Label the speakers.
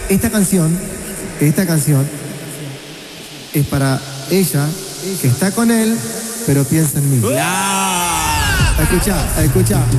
Speaker 1: esta canción es para ella que está con él, pero piensa en mí. Escuchá.